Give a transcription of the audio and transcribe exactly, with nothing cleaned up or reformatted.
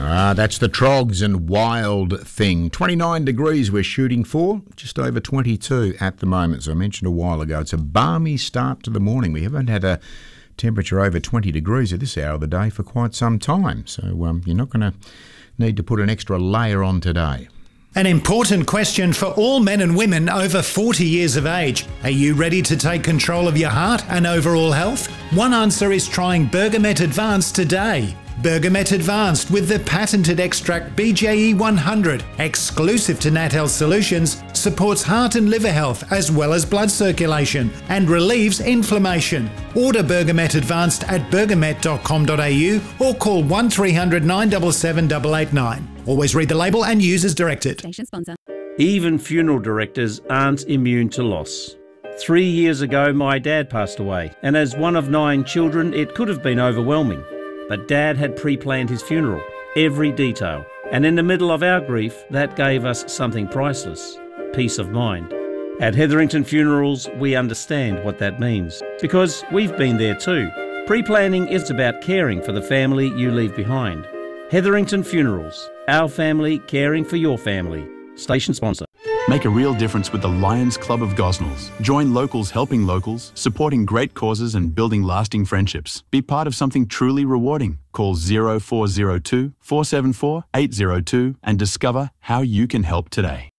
Ah, that's the Trogs and Wild Thing. twenty-nine degrees we're shooting for, just over twenty-two at the moment. So I mentioned a while ago, it's a balmy start to the morning. We haven't had a temperature over twenty degrees at this hour of the day for quite some time. So um, you're not going to need to put an extra layer on today. An important question for all men and women over forty years of age. Are you ready to take control of your heart and overall health? One answer is trying Bergamet Advanced today. Bergamet Advanced with the patented extract B J E one hundred, exclusive to Nat Health Solutions, supports heart and liver health as well as blood circulation and relieves inflammation. Order Bergamet Advanced at bergamet dot com dot a u or call one three hundred nine seven seven eight eight nine. Always read the label and use as directed. Station sponsor. Even funeral directors aren't immune to loss. Three years ago, my dad passed away, and as one of nine children, it could have been overwhelming. But Dad had pre-planned his funeral, every detail. And in the middle of our grief, that gave us something priceless, peace of mind. At Hetherington Funerals, we understand what that means, because we've been there too. Pre-planning is about caring for the family you leave behind. Hetherington Funerals, our family caring for your family. Station sponsor. Make a real difference with the Lions Club of Gosnells. Join locals helping locals, supporting great causes and building lasting friendships. Be part of something truly rewarding. Call zero four zero two, four seven four, eight zero two and discover how you can help today.